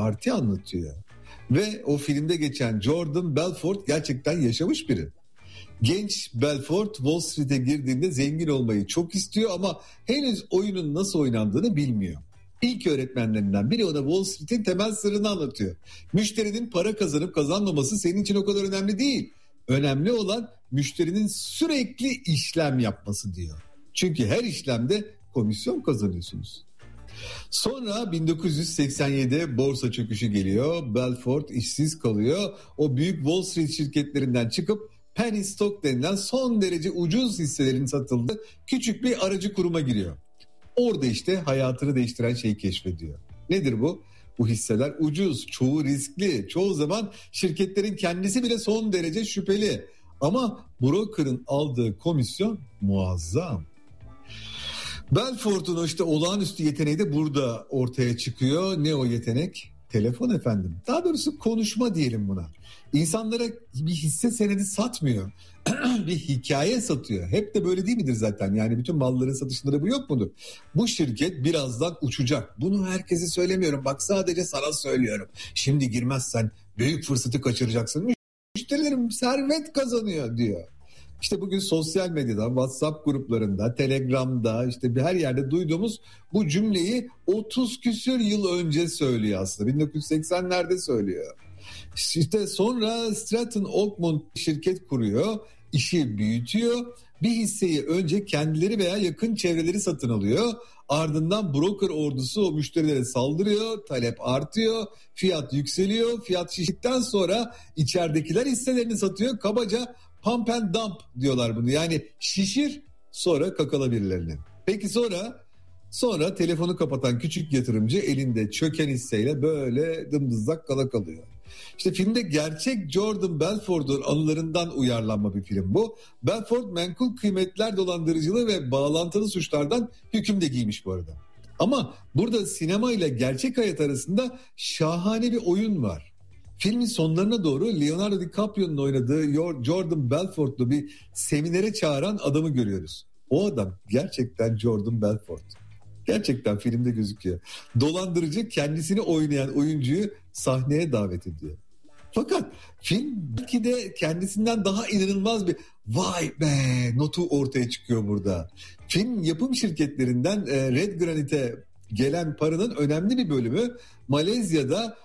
parti anlatıyor. Ve o filmde geçen Jordan Belfort gerçekten yaşamış biri. Genç Belfort Wall Street'e girdiğinde zengin olmayı çok istiyor ama henüz oyunun nasıl oynandığını bilmiyor. İlk öğretmenlerinden biri ona Wall Street'in temel sırrını anlatıyor. Müşterinin para kazanıp kazanmaması senin için o kadar önemli değil. Önemli olan müşterinin sürekli işlem yapması diyor. Çünkü her işlemde komisyon kazanıyorsunuz. Sonra 1987'de borsa çöküşü geliyor. Belfort işsiz kalıyor. O büyük Wall Street şirketlerinden çıkıp penny stock denilen son derece ucuz hisselerin satıldığı küçük bir aracı kuruma giriyor. Orada işte hayatını değiştiren şeyi keşfediyor. Nedir bu? Bu hisseler ucuz, çoğu riskli, çoğu zaman şirketlerin kendisi bile son derece şüpheli. Ama broker'ın aldığı komisyon muazzam. Belfort'un işte olağanüstü yeteneği de burada ortaya çıkıyor. Ne o yetenek? Telefon efendim. Daha doğrusu konuşma diyelim buna. İnsanlara bir hisse senedi satmıyor. Bir hikaye satıyor. Hep de böyle değil midir zaten? Yani bütün malların satışları bu yok mudur? Bu şirket birazdan uçacak. Bunu herkese söylemiyorum. Bak sadece sana söylüyorum. Şimdi girmezsen büyük fırsatı kaçıracaksın. Müşterilerim servet kazanıyor diyor. İşte bugün sosyal medyada, WhatsApp gruplarında, Telegram'da işte bir her yerde duyduğumuz bu cümleyi 30 küsür yıl önce söylüyor aslında. 1980'lerde söylüyor. İşte sonra Stratton Oakmont şirket kuruyor, işi büyütüyor. Bir hisseyi önce kendileri veya yakın çevreleri satın alıyor. Ardından broker ordusu o müşterilere saldırıyor, talep artıyor, fiyat yükseliyor. Fiyat şiştikten sonra içeridekiler hisselerini satıyor. Kabaca pump and dump diyorlar bunu. Yani şişir sonra kakala birilerine. Peki sonra telefonu kapatan küçük yatırımcı elinde çöken hisseyle böyle dımdızlak kala kalıyor. İşte filmde gerçek Jordan Belfort'un anılarından uyarlanma bir film bu. Belfort menkul kıymetler dolandırıcılığı ve bağlantılı suçlardan hüküm de giymiş bu arada. Ama burada sinema ile gerçek hayat arasında şahane bir oyun var. Filmin sonlarına doğru Leonardo DiCaprio'nun oynadığı Jordan Belfort'lu bir seminere çağıran adamı görüyoruz. O adam gerçekten Jordan Belfort. Gerçekten filmde gözüküyor. Dolandırıcı kendisini oynayan oyuncuyu sahneye davet ediyor. Fakat film belki de kendisinden daha inanılmaz bir vay be notu ortaya çıkıyor burada. Film yapım şirketlerinden Red Granite'e gelen paranın önemli bir bölümü Malezya'da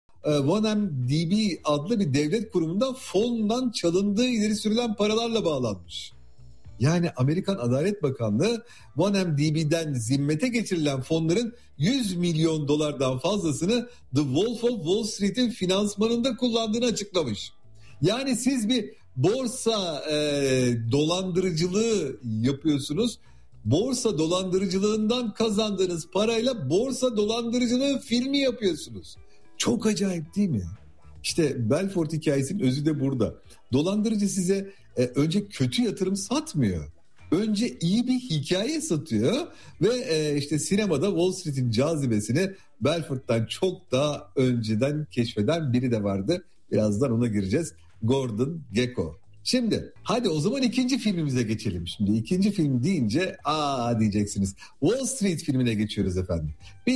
1MDB adlı bir devlet kurumunda fondan çalındığı ileri sürülen paralarla bağlanmış. Yani Amerikan Adalet Bakanlığı 1MDB'den zimmete geçirilen fonların 100 milyon dolardan fazlasını The Wolf of Wall Street'in finansmanında kullandığını açıklamış. Yani siz bir borsa dolandırıcılığı yapıyorsunuz. Borsa dolandırıcılığından kazandığınız parayla borsa dolandırıcılığı filmi yapıyorsunuz. Çok acayip değil mi? İşte Belfort hikayesinin özü de burada. Dolandırıcı size önce kötü yatırım satmıyor. Önce iyi bir hikaye satıyor ve işte sinemada Wall Street'in cazibesini Belfort'tan çok daha önceden keşfeden biri de vardı. Birazdan ona gireceğiz. Gordon Gekko. Şimdi hadi o zaman ikinci filmimize geçelim. Şimdi ikinci film deyince diyeceksiniz. Wall Street filmine geçiyoruz efendim.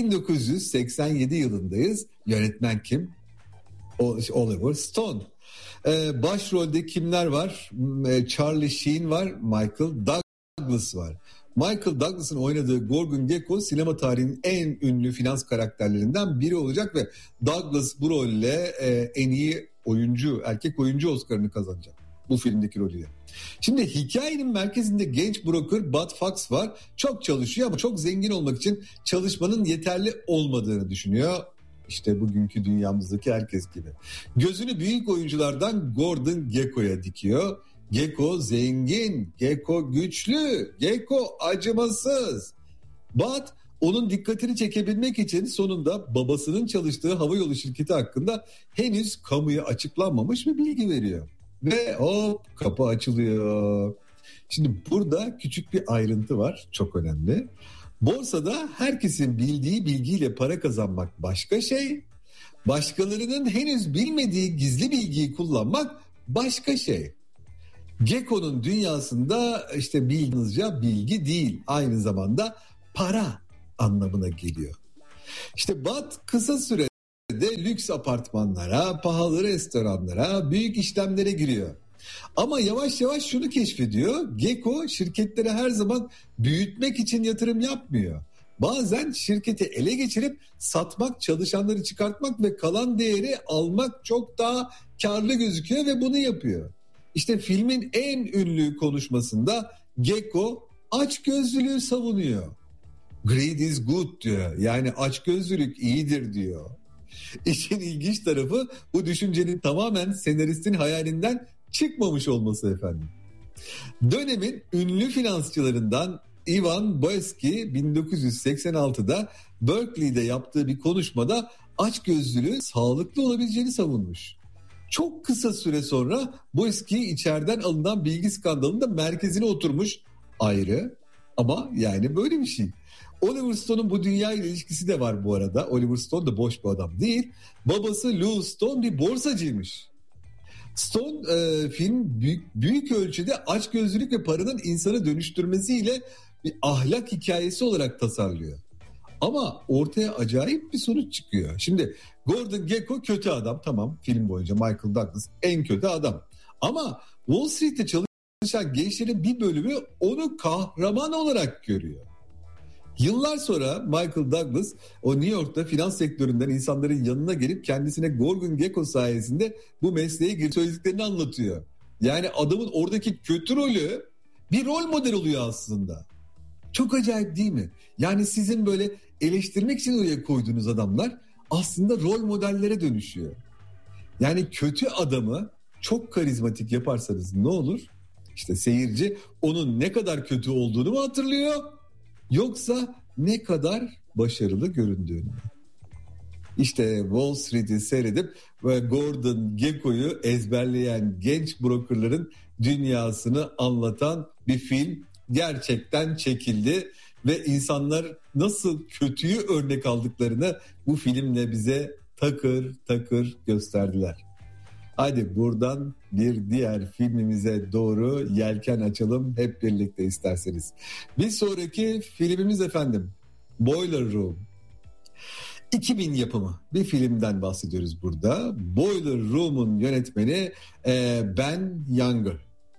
1987 yılındayız. Yönetmen kim? Oliver Stone. Başrolde kimler var? Charlie Sheen var, Michael Douglas var. Michael Douglas'ın oynadığı Gordon Gekko sinema tarihinin en ünlü finans karakterlerinden biri olacak ve Douglas bu rolle en iyi oyuncu, erkek oyuncu Oscar'ını kazanacak bu filmdeki rolüyle. Şimdi hikayenin merkezinde genç broker Bud Fox var. Çok çalışıyor ama çok zengin olmak için çalışmanın yeterli olmadığını düşünüyor. İşte bugünkü dünyamızdaki herkes gibi. Gözünü büyük oyunculardan Gordon Gekko'ya dikiyor. Gekko zengin, Gekko güçlü, Gekko acımasız. Bud onun dikkatini çekebilmek için sonunda babasının çalıştığı havayolu şirketi hakkında henüz kamuya açıklanmamış bir bilgi veriyor. Ve hop kapı açılıyor. Şimdi burada küçük bir ayrıntı var, çok önemli. Borsada herkesin bildiği bilgiyle para kazanmak başka şey. Başkalarının henüz bilmediği gizli bilgiyi kullanmak başka şey. Gekko'nun dünyasında işte yalnızca bilgi değil, aynı zamanda para anlamına geliyor. İşte Bud kısa süre de lüks apartmanlara, pahalı restoranlara, büyük işlemlere giriyor. Ama yavaş yavaş şunu keşfediyor. Gekko şirketlere her zaman büyütmek için yatırım yapmıyor. Bazen şirketi ele geçirip satmak, çalışanları çıkartmak ve kalan değeri almak çok daha karlı gözüküyor ve bunu yapıyor. İşte filmin en ünlü konuşmasında Gekko açgözlülüğü savunuyor. Greed is good diyor. Yani açgözlülük iyidir diyor. İşin ilginç tarafı bu düşüncenin tamamen senaristin hayalinden çıkmamış olması efendim. Dönemin ünlü finansçılarından Ivan Boesky 1986'da Berkeley'de yaptığı bir konuşmada açgözlülüğün sağlıklı olabileceğini savunmuş. Çok kısa süre sonra Boesky içeriden alınan bilgi skandalında merkezine oturmuş, ayrı ama yani böyle bir şey. Oliver Stone'un bu dünya ile ilişkisi de var bu arada. Oliver Stone da boş bir adam değil. Babası Lou Stone bir borsacıymış. Stone film büyük ölçüde açgözlülük ve paranın insanı dönüştürmesiyle bir ahlak hikayesi olarak tasarlıyor. Ama ortaya acayip bir sonuç çıkıyor. Şimdi Gordon Gekko kötü adam, tamam, film boyunca Michael Douglas en kötü adam. Ama Wall Street'te çalışan gençlerin bir bölümü onu kahraman olarak görüyor. Yıllar sonra Michael Douglas o New York'ta finans sektöründen insanların yanına gelip kendisine Gordon Gekko sayesinde bu mesleğe girip söylediklerini anlatıyor. Yani adamın oradaki kötü rolü bir rol model oluyor aslında. Çok acayip değil mi? Yani sizin böyle eleştirmek için oraya koyduğunuz adamlar aslında rol modellere dönüşüyor. Yani kötü adamı çok karizmatik yaparsanız ne olur? İşte seyirci onun ne kadar kötü olduğunu mu hatırlıyor? Yoksa ne kadar başarılı göründüğünü. İşte Wall Street'i seyredip ve Gordon Gekko'yu ezberleyen genç brokerların dünyasını anlatan bir film gerçekten çekildi. Ve insanlar nasıl kötüyü örnek aldıklarını bu filmle bize takır takır gösterdiler. Hadi buradan bir diğer filmimize doğru yelken açalım hep birlikte isterseniz. Bir sonraki filmimiz efendim Boiler Room. 2000 yapımı bir filmden bahsediyoruz burada. Boiler Room'un yönetmeni Ben Younger.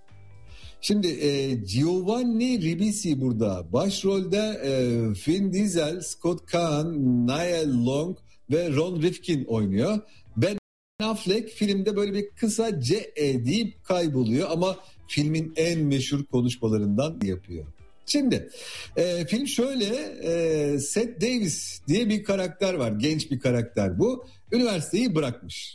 Şimdi Giovanni Ribisi burada. Başrolde Vin Diesel, Scott Caan, Nia Long ve Ron Rifkin oynuyor. Ben Affleck filmde böyle bir kısa C.E. deyip kayboluyor ama filmin en meşhur konuşmalarından yapıyor. Şimdi film şöyle, Seth Davis diye bir karakter var, genç bir karakter bu. Üniversiteyi bırakmış.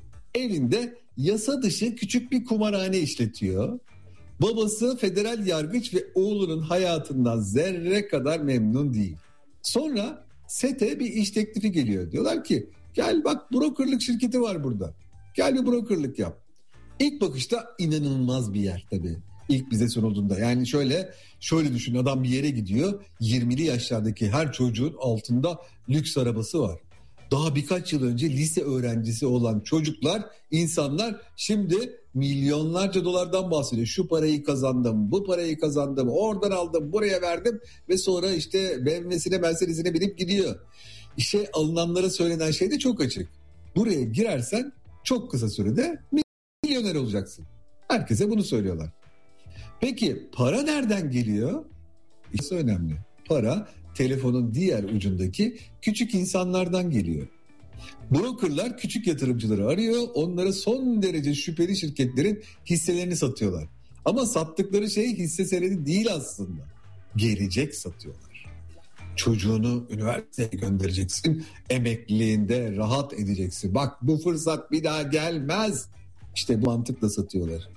Evinde yasa dışı küçük bir kumarhane işletiyor. Babası federal yargıç ve oğlunun hayatından zerre kadar memnun değil. Sonra Seth'e bir iş teklifi geliyor. Diyorlar ki gel bak brokerlık şirketi var burada. Gel bir brokerlık yap. İlk bakışta inanılmaz bir yer tabii. İlk bize sunulduğunda. Yani şöyle düşün, adam bir yere gidiyor. 20'li yaşlardaki her çocuğun altında lüks arabası var. Daha birkaç yıl önce lise öğrencisi olan çocuklar, insanlar şimdi milyonlarca dolardan bahsediyor. Şu parayı kazandım, bu parayı kazandım, oradan aldım, buraya verdim ve sonra işte BMW'sine, Mercedes'ine binip gidiyor. İşe alınanlara söylenen şey de çok açık. Buraya girersen çok kısa sürede milyoner olacaksın. Herkese bunu söylüyorlar. Peki para nereden geliyor? İşte önemli. Para telefonun diğer ucundaki küçük insanlardan geliyor. Brokerlar küçük yatırımcıları arıyor, onlara son derece şüpheli şirketlerin hisselerini satıyorlar. Ama sattıkları şey hisse senedi değil aslında. Gelecek satıyorlar. Çocuğunu üniversiteye göndereceksin, emekliliğinde rahat edeceksin. Bak bu fırsat bir daha gelmez. İşte bu mantıkla satıyorlar.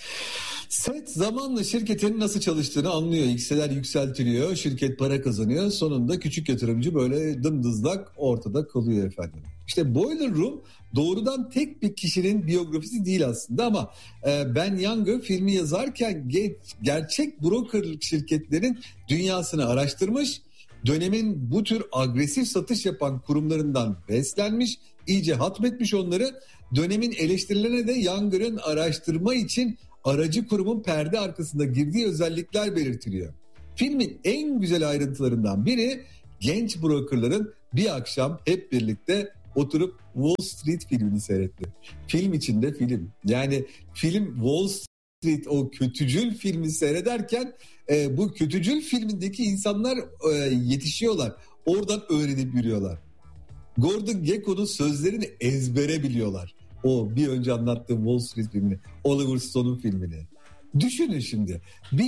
Seth zamanla şirketin nasıl çalıştığını anlıyor. Hisseler yükseltiliyor, şirket para kazanıyor. Sonunda küçük yatırımcı böyle dımdızlak ortada kalıyor efendim. İşte Boiler Room doğrudan tek bir kişinin biyografisi değil aslında ama Ben Younger filmi yazarken gerçek brokerlık şirketlerin dünyasını araştırmış. Dönemin bu tür agresif satış yapan kurumlarından beslenmiş, iyice hatmetmiş onları. Dönemin eleştirilerine de Younger'ın araştırma için aracı kurumun perde arkasında girdiği özellikler belirtiliyor. Filmin en güzel ayrıntılarından biri genç brokerların bir akşam hep birlikte oturup Wall Street filmini seyretti. Film içinde film. Yani film Wall Street, o kötücül filmi seyrederken bu kötücül filmindeki insanlar yetişiyorlar. Oradan öğrenip yürüyorlar. Gordon Gekko'nun sözlerini ezbere biliyorlar. O bir önce anlattığım Wall Street filmini, Oliver Stone'un filmini. Düşünün şimdi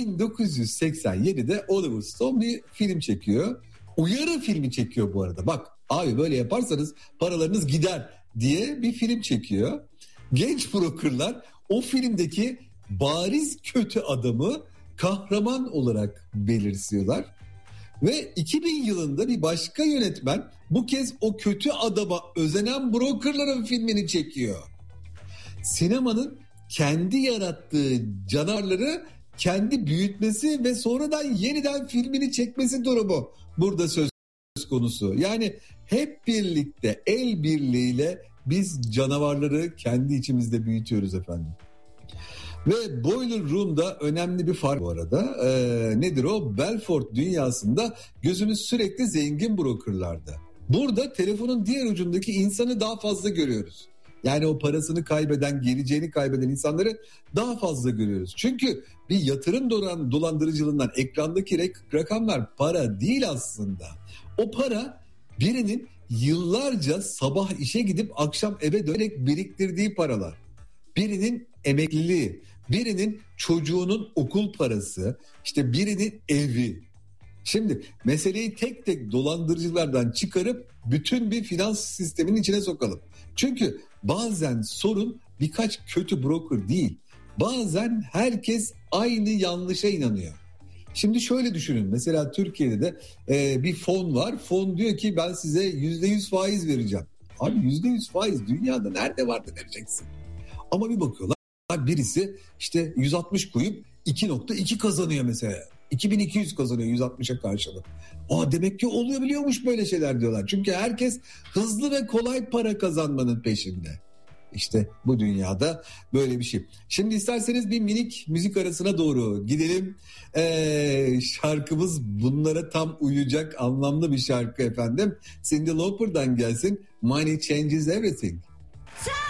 1987'de Oliver Stone bir film çekiyor. Uyarı filmi çekiyor bu arada. Bak abi böyle yaparsanız paralarınız gider diye bir film çekiyor. Genç brokerlar o filmdeki bariz kötü adamı kahraman olarak belirsiyorlar. Ve 2000 yılında bir başka yönetmen bu kez o kötü adama özenen brokerların filmini çekiyor. Sinemanın kendi yarattığı canavarları kendi büyütmesi ve sonradan yeniden filmini çekmesi durumu burada söz konusu. Yani hep birlikte el birliğiyle biz canavarları kendi içimizde büyütüyoruz efendim. Ve Boiler Room'da önemli bir fark bu arada. Nedir o? Belfort dünyasında gözümüz sürekli zengin brokerlarda. Burada telefonun diğer ucundaki insanı daha fazla görüyoruz. Yani o parasını kaybeden, geleceğini kaybeden insanları daha fazla görüyoruz. Çünkü bir yatırım dolandırıcılığından ekrandaki rakamlar para değil aslında. O para birinin yıllarca sabah işe gidip akşam eve dönerek biriktirdiği paralar. Birinin emekliliği, birinin çocuğunun okul parası, işte birinin evi. Şimdi meseleyi tek tek dolandırıcılardan çıkarıp bütün bir finans sisteminin içine sokalım. Çünkü bazen sorun birkaç kötü broker değil. Bazen herkes aynı yanlışa inanıyor. Şimdi şöyle düşünün. Mesela Türkiye'de de bir fon var. Fon diyor ki ben size %100 faiz vereceğim. Abi %100 faiz dünyada nerede vardı vereceksin? Ama bir bakıyorlar birisi işte 160 koyup 2.2 kazanıyor mesela. 2200 kazanıyor 160'a karşılık. Demek ki oluyor biliyormuş böyle şeyler diyorlar. Çünkü herkes hızlı ve kolay para kazanmanın peşinde. İşte bu dünyada böyle bir şey. Şimdi isterseniz bir minik müzik arasına doğru gidelim. Şarkımız bunlara tam uyacak anlamlı bir şarkı efendim. Cyndi Lauper'dan gelsin. Money Changes Everything.